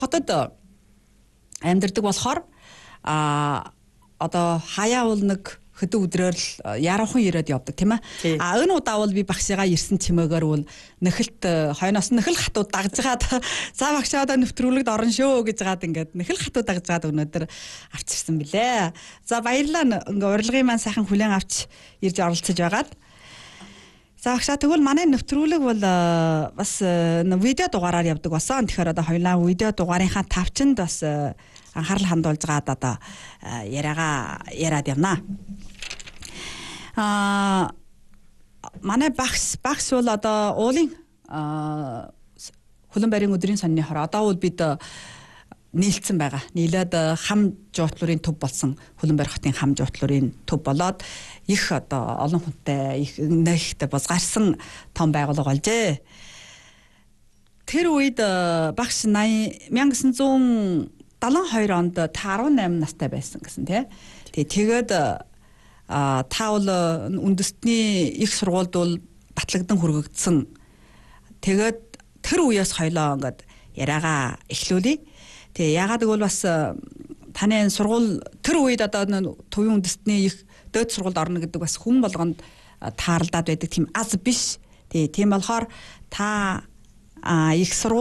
хотод амьдардаг болохоор одоо хаяа бол нэг хөдөө өдрөөр л яруухан ирээд явдаг тийм ээ. Энэ удаа бол би багшигаа ирсэн чимээгээр бол нөхөлт хойноос нөхөл хатууд дагжгаад за багшаа одоо нэвтрүүлэгт орно шүү гэж жаад ингээд нөхөл хатууд дагжгаад өнөөдөр авчирсан билээ. За баярлалаа урилгын маань сайхан хүлээн авч ирж оролцож байгаад. За багшаа тэгвэл манай нэвтрүүлэг бол бас видео дугаараар явдаг болсон. Тэгэхээр одоо хоёулаа видео дугаарынхаа тавчинд бас анхаарал хандуулж гаад одоо яриад явнаа. Манай багш бол одоо уулын хөлөн барийн өдрийн сонины хороо одоо бол бид нийлцсэн байгаа. Нийлээд хам жуутлуурын төв болсон хөлөн барь хотын хам жуутлуурын төв болоод их одоо олон хүнтэй их нэгт бузгаарсан том байгууллага болжээ. Тэр үед багш 1972 онд та 18 настай байсан гэсэн тий. Тэгээд та бол үндэстний их сургуульд бол батлагдсан хүргэгдсэн. Тэгээд тэр үеэс хоёлоо ингээд яриагаа эхлүүлье. Тэгээ яагаад гэвэл бас таны сургууль тэр үед одоо төвийн үндэстний их дээд сургуульд орно гэдэг бас хүн болгонд тааралдаад байдаг тийм аз биш. Тийм болохоор та их сургууль